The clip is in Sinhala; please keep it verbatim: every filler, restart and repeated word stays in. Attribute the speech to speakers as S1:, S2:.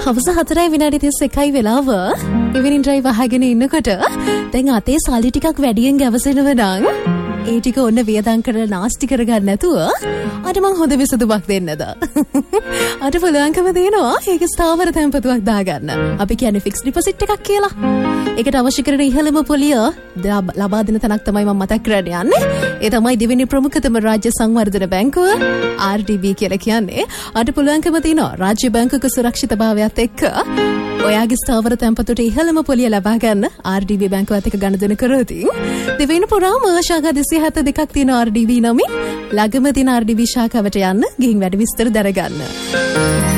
S1: හවස හතරයි විනාඩි තිස් එකයි වෙලාව. ඉවිනින් ඩ්‍රයිව් අහගෙන ඉන්නකොට දැන් අතේ සල්ලි ටිකක් වැඩියෙන් ගැවසෙනවා නම් ඒ ටික ඔන්න වියදම් කරලා නාස්ති කරගන්න නැතුව අර මං හොඳ විසඳුමක් දෙන්නද? අර පුළුවන්කම දෙනවා ඒක ස්ථාවර තැන්පතුවක් දාගන්න. අපි කියන්නේ ෆික්ස් ඩිපොසිට් එකක් කියලා. ඒකට අවශ්‍ය කරන ඉහළම පොලිය ලබා දෙන තැනක් තමයි මම මතක් කරන්න යන්නේ. ඒ තමයි දෙවෙනි ප්‍රමුඛතම රාජ්‍ය සංවර්ධන බැංකුව ආර් ඩී බී කියලා කියන්නේ. අර පුළුවන්කම තියෙනවා රාජ්‍ය බැංකුවක සුරක්ෂිතභාවයත් එක්ක ඔයාගේ ස්ථාවර තැන්පතට ඉහළම පොලිය ලබා ගන්න ආර් ඩී බී බැංකුවත් එක්ක ගනුදෙනු කරොත් දෙවෙනි පුරාම ශාඛා දෙසිය හත දෙකක් තියෙන ආර් ඩී බී නමින් ළඟම තියෙන ආර් ඩී බී ශාඛාවට යන්න ගිහින් වැඩි විස්තර දැනගන්න.